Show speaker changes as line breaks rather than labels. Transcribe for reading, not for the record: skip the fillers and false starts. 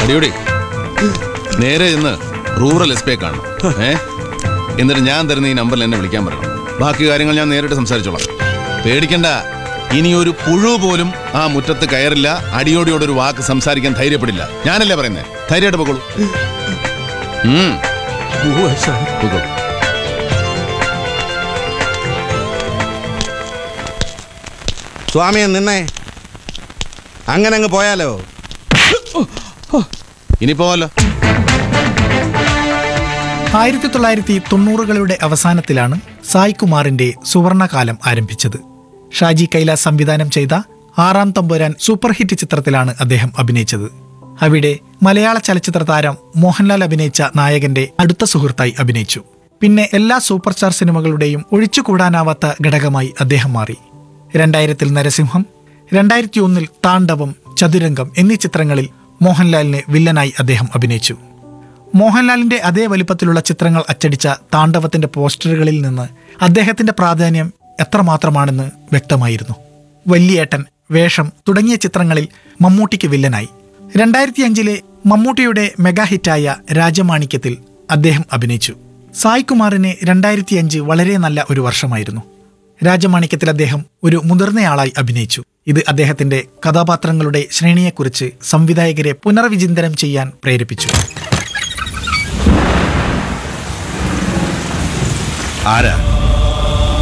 അടിയോടി നേരെ ഇന്ന് rural S P കാണണം. എന്നിട്ട് ഞാൻ തരുന്ന ഈ നമ്പറിൽ എന്നെ വിളിക്കാൻ പറയണം. ബാക്കി കാര്യങ്ങൾ ഞാൻ നേരിട്ട് സംസാരിച്ചോളാം. പേടിക്കണ്ട. ഇനി ഒരു പുഴു പോലും ആ മുറ്റത്ത് കയറില്ല. അടിയോടിയോടൊരു വാക്ക് സംസാരിക്കാൻ ധൈര്യപ്പെടില്ല. ഞാനല്ലേ പറയുന്നേ. ധൈര്യമായിട്ട് പോകോളൂ.
സ്വാമിയെ നിന്നെ അങ്ങനെ അങ്ങ് പോയാലോ?
ഇനി പോവാലോ.
1990കളുടെ അവസാനത്തിലാണ് സായ് കുമാറിന്റെ സുവർണകാലം ആരംഭിച്ചത്. ഷാജി കൈലാസ് സംവിധാനം ചെയ്ത 6-ാം തമ്പുരാൻ സൂപ്പർ ഹിറ്റ് ചിത്രത്തിലാണ് അദ്ദേഹം അഭിനയിച്ചത്. അവിടെ മലയാള ചലച്ചിത്ര താരം മോഹൻലാൽ അഭിനയിച്ച നായകന്റെ അടുത്ത സുഹൃത്തായി അഭിനയിച്ചു. പിന്നെ എല്ലാ സൂപ്പർ സ്റ്റാർ സിനിമകളുടെയും ഒഴിച്ചുകൂടാനാവാത്ത ഘടകമായി അദ്ദേഹം മാറി. 2000-ൽ നരസിംഹം, 2001-ൽ താണ്ഡവം, ചതുരംഗം എന്നീ ചിത്രങ്ങളിൽ മോഹൻലാലിന് വില്ലനായി അദ്ദേഹം അഭിനയിച്ചു. മോഹൻലാലിന്റെ അതേ വലിപ്പത്തിലുള്ള ചിത്രങ്ങൾ അച്ചടിച്ച താണ്ഡവത്തിന്റെ പോസ്റ്ററുകളിൽ നിന്ന് അദ്ദേഹത്തിന്റെ പ്രാധാന്യം എത്രമാത്രമാണെന്ന് വ്യക്തമായിരുന്നു. വല്യേട്ടൻ, വേഷം തുടങ്ങിയ ചിത്രങ്ങളിൽ മമ്മൂട്ടിക്ക് വില്ലനായി. 2005-ലെ മമ്മൂട്ടിയുടെ മെഗാ ഹിറ്റായ രാജമാണിക്യത്തിൽ അദ്ദേഹം അഭിനയിച്ചു. സായ് കുമാറിന് 2005 വളരെ നല്ല ഒരു വർഷമായിരുന്നു. രാജമാണിക്യത്തിൽ അദ്ദേഹം ഒരു മുതിർന്നയാളായി അഭിനയിച്ചു. ഇത് അദ്ദേഹത്തിന്റെ കഥാപാത്രങ്ങളുടെ ശ്രേണിയെക്കുറിച്ച് സംവിധായകരെ പുനർവിചിന്തനം ചെയ്യാൻ പ്രേരിപ്പിച്ചു.
ആരാ